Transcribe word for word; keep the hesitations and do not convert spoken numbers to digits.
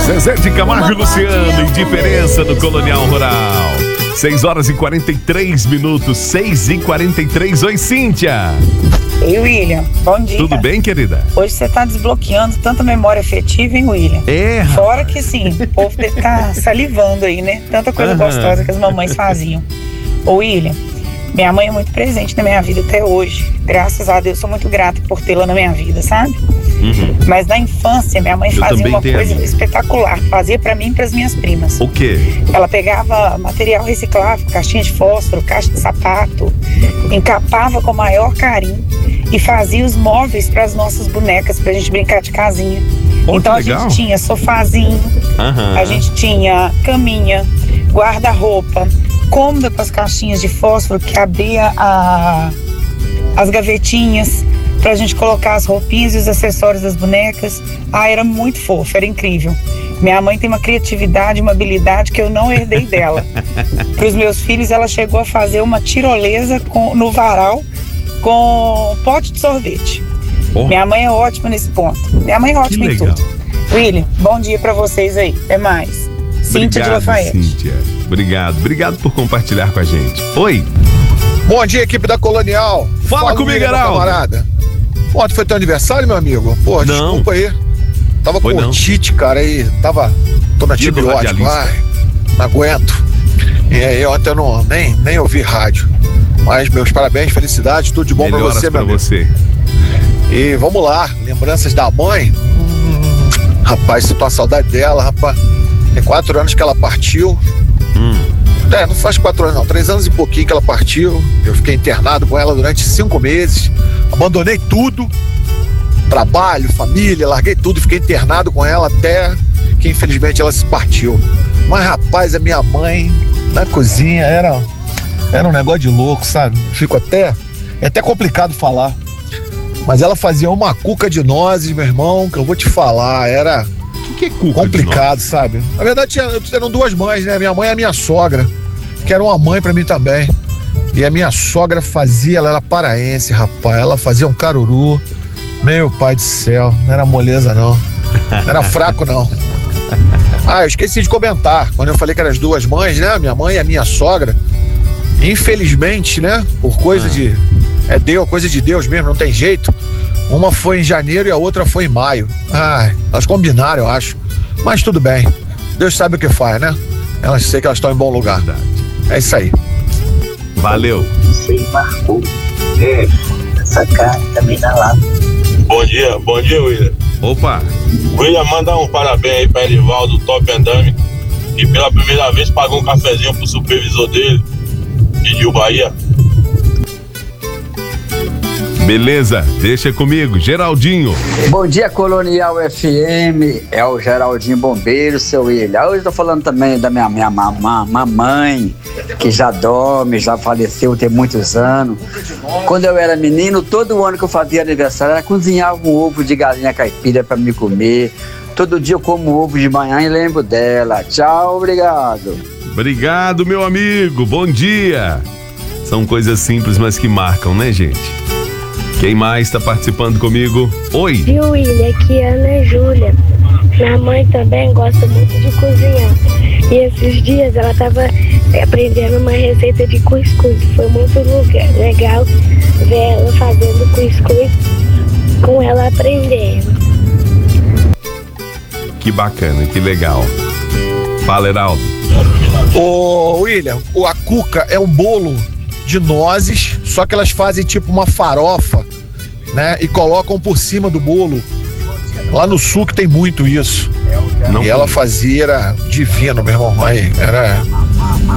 Zezé de Camargo e Luciano, Indiferença no Colonial Rural. seis horas e quarenta e três minutos, seis e quarenta e três. Oi, Cíntia. Ei, William, bom dia. Tudo bem, querida? Hoje você tá desbloqueando tanta memória afetiva, hein, William? É. Fora que sim, o povo deve estar salivando aí, né? Tanta coisa Aham. gostosa que as mamães faziam. Ô, William, minha mãe é muito presente na minha vida até hoje. Graças a Deus, sou muito grata por tê-la na minha vida, sabe? Uhum. Mas na infância, minha mãe Eu fazia também uma tenho a coisa minha. espetacular. Fazia pra mim e pras minhas primas. O quê? Ela pegava material reciclável, caixinha de fósforo, caixa de sapato, encapava com o maior carinho e fazia os móveis para as nossas bonecas, pra gente brincar de casinha. Oh, então que a legal. gente tinha sofazinho, Aham. a gente tinha caminha, guarda-roupa, cômoda com as caixinhas de fósforo que abria a, as gavetinhas pra gente colocar as roupinhas e os acessórios das bonecas. Ah, era muito fofo, era incrível. Minha mãe tem uma criatividade, uma habilidade que eu não herdei dela. Para os meus filhos, ela chegou a fazer uma tirolesa com, no varal com pote de sorvete. Oh. Minha mãe é ótima nesse ponto. Minha mãe é ótima em legal. tudo. William, bom dia para vocês aí. Até mais. Cíntia de Obrigado, Lafayette. Cíntia. Obrigado. Obrigado por compartilhar com a gente. Oi. Bom dia, equipe da Colonial. Fala comigo, William, meu Geraldo. camarada. Ontem foi teu aniversário, meu amigo? Pô, Não. desculpa aí. Tava Foi com não. otite, cara, aí tava... Tô na Dia do antibiótico, radialista. ai, não aguento. E aí ontem eu não, nem, nem ouvi rádio. Mas meus parabéns, felicidades, tudo de bom pra Melhoras você, pra meu amigo. você. E vamos lá, lembranças da mãe. Hum, rapaz, sinto uma saudade dela, rapaz. Tem quatro anos que ela partiu. Hum. É, não faz quatro anos não, três anos e pouquinho que ela partiu. Eu fiquei internado com ela durante cinco meses. Abandonei tudo. Trabalho, família, larguei tudo, fiquei internado com ela até que infelizmente ela se partiu. Mas rapaz, a minha mãe na cozinha era, era um negócio de louco, sabe? Fico até, é até complicado falar. Mas ela fazia uma cuca de nozes, meu irmão, que eu vou te falar, era O que, que é cuca? complicado, sabe? Na verdade tinha, eram duas mães, né? Minha mãe e a minha sogra, que era uma mãe pra mim também. E a minha sogra fazia, ela era paraense, rapaz, ela fazia um caruru. Meu pai do céu, não era moleza não, não era fraco não. Ah, eu esqueci de comentar, quando eu falei que eram as duas mães, né, minha mãe e a minha sogra, infelizmente, né, por coisa Ah. de, é Deus, coisa de Deus mesmo, não tem jeito, uma foi em janeiro e a outra foi em maio. Ah, elas combinaram, eu acho, mas tudo bem, Deus sabe o que faz, né, elas sei que elas estão em bom lugar, Verdade. é isso aí. Valeu. Você marcou. É, essa cara também dá lá. Bom dia, bom dia, William. Opa. William, manda um parabéns aí pra Erivaldo Top Andame, que pela primeira vez pagou um cafezinho pro supervisor dele, de Gil Bahia. Beleza, deixa comigo, Geraldinho. Bom dia, Colonial F M, é o Geraldinho Bombeiro, seu William. Hoje eu tô falando também da minha, minha mamã, mamãe, que já dorme, já faleceu tem muitos anos. Quando eu era menino, todo ano que eu fazia aniversário, ela cozinhava um ovo de galinha caipira pra me comer. Todo dia eu como ovo de manhã e lembro dela. Tchau, obrigado. Obrigado, meu amigo. Bom dia. São coisas simples, mas que marcam, né, gente? Quem mais tá participando comigo? Oi. Viu, William? Aqui é a Ana Júlia. Minha mãe também gosta muito de cozinhar. E esses dias ela estava aprendendo uma receita de cuscuz. Foi muito lugar, legal ver ela fazendo cuscuz com ela aprendendo. Que bacana, que legal. Fala, Heraldo. Ô, William, o- a cuca é um bolo de nozes, só que elas fazem tipo uma farofa, né? E colocam por cima do bolo. Lá no sul que tem muito isso. Não E ela fazia, era divino, meu irmão. Aí, era